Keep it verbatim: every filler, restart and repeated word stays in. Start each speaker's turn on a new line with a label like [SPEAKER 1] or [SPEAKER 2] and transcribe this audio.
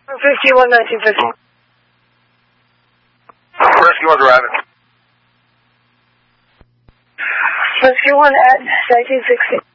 [SPEAKER 1] fifty-one, nineteen fifty.
[SPEAKER 2] Rescue one driving.
[SPEAKER 1] Rescue one at nineteen sixty.